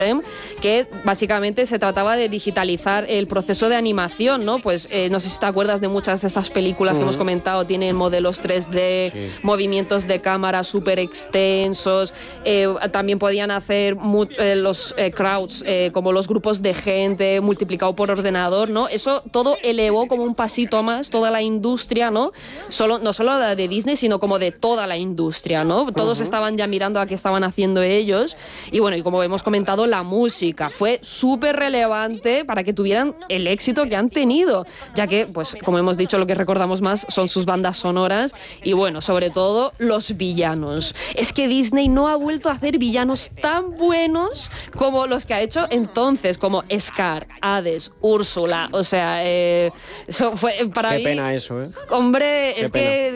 que básicamente se trataba de digitalizar el proceso de animación, ¿no? Pues no sé si te acuerdas de muchas de estas películas que hemos comentado, tienen modelos 3D, movimientos de cámara súper extensos, también podían hacer los crowds, como los grupos de gente multiplicado por ordenador, ¿no? Eso todo elevó como un pasito más toda la industria, ¿no? No solo la de Disney, sino como de toda la industria, ¿no? Todos estaban ya mirando a qué estaban haciendo ellos y bueno, y como hemos comentado, la música fue súper relevante para que tuvieran el éxito que han tenido, ya que, pues, como hemos dicho, lo que recordamos más son sus bandas sonoras y, bueno, sobre todo, los villanos. Es que Disney no ha vuelto a hacer villanos tan buenos como los que ha hecho entonces, como Scar, Hades, Úrsula, o sea, eso fue para mí... Qué pena eso, ¿eh? Hombre, Qué es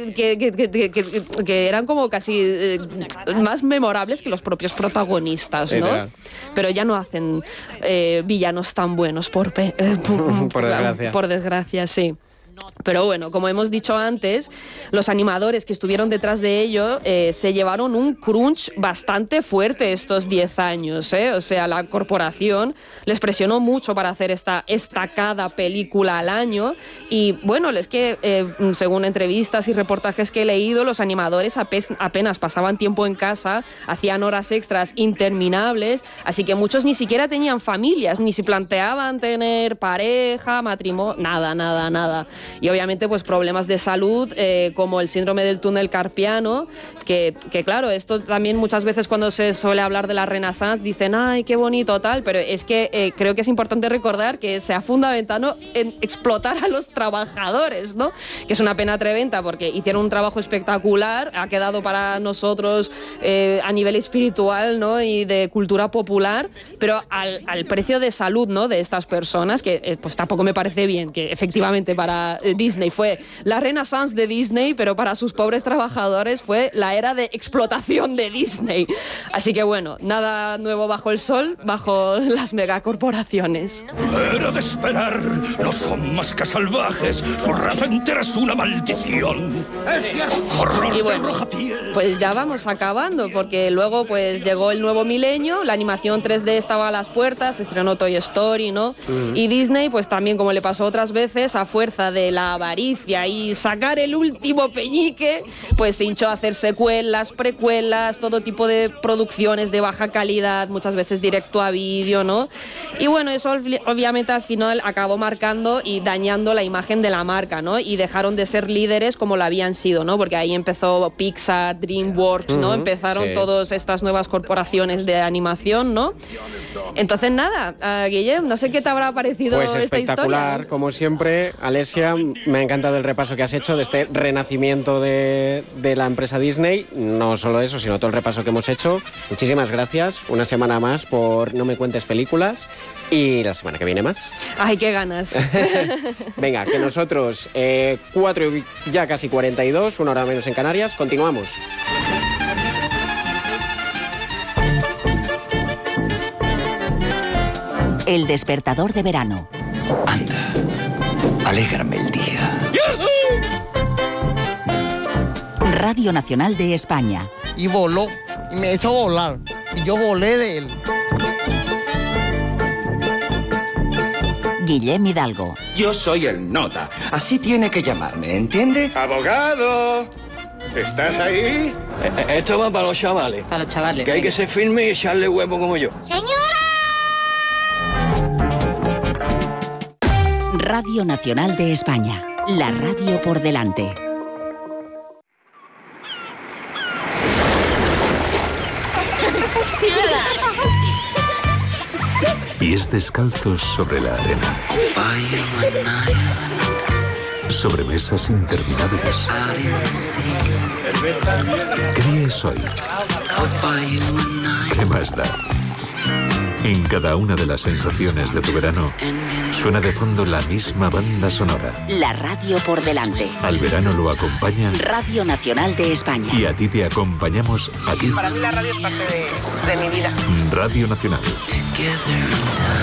pena. que eran como casi más memorables que los propios protagonistas, ¿no? Literal. Pero ya no hacen villanos tan buenos, por desgracia. Por desgracia, sí. Pero bueno, como hemos dicho antes, los animadores que estuvieron detrás de ello se llevaron un crunch bastante fuerte estos 10 años, ¿eh? O sea, la corporación les presionó mucho para hacer esta estacada película al año y bueno, es que según entrevistas y reportajes que he leído, los animadores apenas pasaban tiempo en casa, hacían horas extras interminables, así que muchos ni siquiera tenían familias, ni se planteaban tener pareja, matrimonio, nada. Y obviamente pues problemas de salud como el síndrome del túnel carpiano, que claro, esto también muchas veces cuando se suele hablar de la Renaissance dicen, ay, qué bonito tal, pero es que creo que es importante recordar que se ha fundamentado en explotar a los trabajadores, ¿no? Que es una pena tremenda porque hicieron un trabajo espectacular, ha quedado para nosotros a nivel espiritual, ¿no? Y de cultura popular, pero al precio de salud, ¿no? De estas personas, que pues tampoco me parece bien, que efectivamente para Disney fue la Renaissance de Disney, pero para sus pobres trabajadores fue la era de explotación de Disney. Así que bueno, nada nuevo bajo el sol, bajo las megacorporaciones. Era de esperar, no son más que salvajes, su raza entera es una maldición. Horror Y bueno, de roja piel. pues ya vamos acabando, porque luego pues llegó el nuevo milenio, la animación 3D estaba a las puertas, se estrenó Toy Story, ¿no? Y Disney, pues también, como le pasó otras veces, a fuerza de la avaricia y sacar el último peñique, pues se hinchó a hacer secuelas, precuelas, todo tipo de producciones de baja calidad, muchas veces directo a vídeo, ¿no? Y bueno, eso obviamente al final acabó marcando y dañando la imagen de la marca, ¿no? Y dejaron de ser líderes como lo habían sido, ¿no? Porque ahí empezó Pixar, DreamWorks, ¿no? Empezaron todas estas nuevas corporaciones de animación, ¿no? Entonces nada, Guillem, no sé qué te habrá parecido pues esta espectacular, historia. como siempre. Alesia, me ha encantado el repaso que has hecho de este renacimiento de la empresa Disney. No solo eso, sino todo el repaso que hemos hecho. Muchísimas gracias, una semana más por No me cuentes películas y la semana que viene más. Ay, qué ganas. Venga, que nosotros 4 y ya casi 42, una hora menos en Canarias, continuamos. El despertador de verano. Anda, alégrame el día. Radio Nacional de España. Y voló, y me hizo volar, y yo volé de él. Guillem Hidalgo. Yo soy el nota, así tiene que llamarme, ¿entiende? ¡Abogado! ¿Estás ahí? Esto va para los chavales. Para los chavales. Que hay que ser firme y echarle huevo como yo. Radio Nacional de España. La radio por delante. Pies descalzos sobre la arena. Sobre mesas interminables. ¿Qué día es hoy? ¿Qué más da? En cada una de las sensaciones de tu verano suena de fondo la misma banda sonora. La radio por delante. Al verano lo acompaña Radio Nacional de España. y a ti te acompañamos a ti. Para mí la radio es parte de mi vida. Radio Nacional.